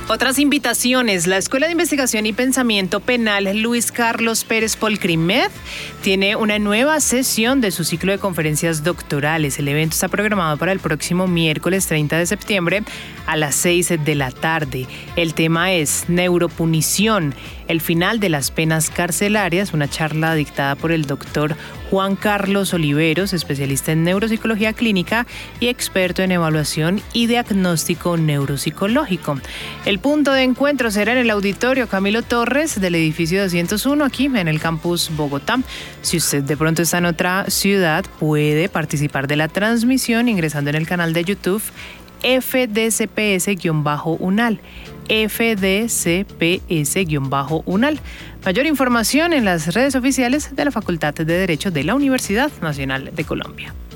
Otras invitaciones. La Escuela de Investigación y Pensamiento Penal Luis Carlos Pérez Polcrimed tiene una nueva sesión de su ciclo de conferencias doctorales. El evento está programado para el próximo miércoles 30 de septiembre a las 6 de la tarde. El tema es Neuropunición, el final de las penas carcelarias, una charla dictada por el doctor Juan Carlos Oliveros, especialista en neuropsicología clínica y experto en evaluación y diagnóstico neuropsicológico. El punto de encuentro será en el Auditorio Camilo Torres del edificio 201, aquí en el campus Bogotá. Si usted de pronto está en otra ciudad, puede participar de la transmisión ingresando en el canal de YouTube FDCPS-UNAL. FDCPS-UNAL. Mayor información en las redes oficiales de la Facultad de Derecho de la Universidad Nacional de Colombia.